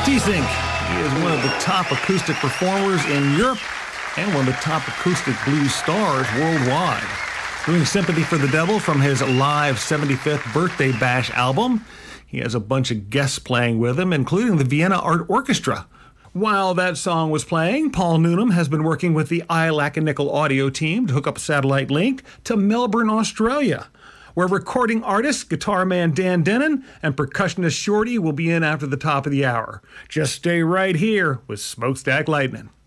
Teesink. He is one of the top acoustic performers in Europe and one of the top acoustic blues stars worldwide. Doing Sympathy for the Devil from his live 75th Birthday Bash album. He has a bunch of guests playing with him, including the Vienna Art Orchestra. While that song was playing, Paul Newnham has been working with the iLac and Nickel audio team to hook up a satellite link to Melbourne, Australia, where recording artist, guitar man Dan Denon, and percussionist Shorty will be in after the top of the hour. Just stay right here with Smokestack Lightning.